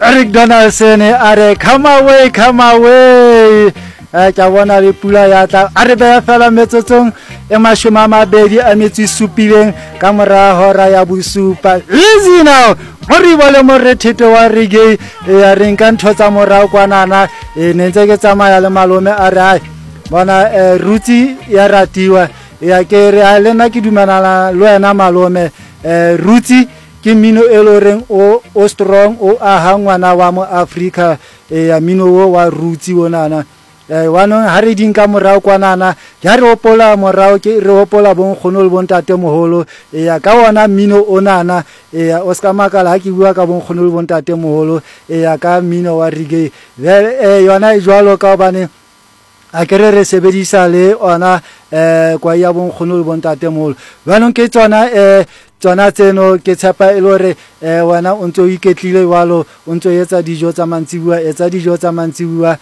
Eric Donaldson are come away ka bona le pula ya tla a re be fela metsotsong e mashome a mabedi a metsi supileng ka mora hora ya bosupa easy now hore bole morethete wa reggae ya re nka ntho tsa morao kwanana ne ntse ke tsamaya le malome a re bona ruti ya ratiwa ya ke re a lena ke dumanana le wena malome ruti ke mino eloreng o strong o aha ngwana wa mo Africa ya mino wo wa ruti wonana wanong ha re dinka morao kwanana ya re opola morao ke re opola bon khono le bon tate moholo ya ka wona mino onana ya Oscar Makala ha ke bua ka bon khono le bon tate moholo ya ka mino wa reggae yona e jwalo ka bane a kere re sebedisa le ona kwa ya bon khono le bon tate moholo wanong ke tsona tseno ke tshepa e lore wena o ntse o iketlile walo o ntse etsa dijo tsa mantsibuwa